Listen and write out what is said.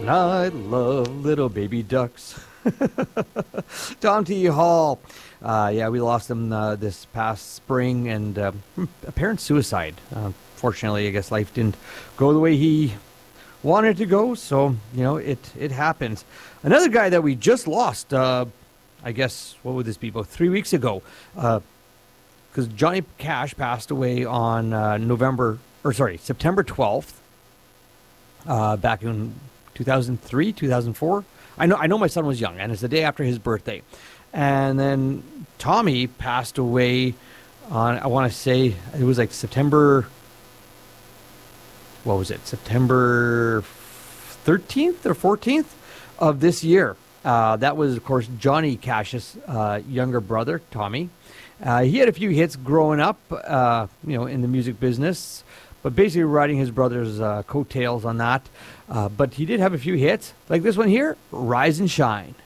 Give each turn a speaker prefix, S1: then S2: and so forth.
S1: I love little baby ducks. Tom T. Hall. Yeah, we lost him this past spring, and apparent suicide. Fortunately, I guess life didn't go the way he wanted it to go, so, it happens. Another guy that we just lost, I guess, what would this be, about 3 weeks ago, because Johnny Cash passed away on September 12th, back in 2003, 2004. I know my son was young, and it's the day after his birthday. And then Tommy passed away on, I want to say, it was like September 13th or 14th of this year. That was, of course, Johnny Cash's younger brother, Tommy. He had a few hits growing up, in the music business, but basically riding his brother's coattails on that. But he did have a few hits, like this one here, Rise and Shine.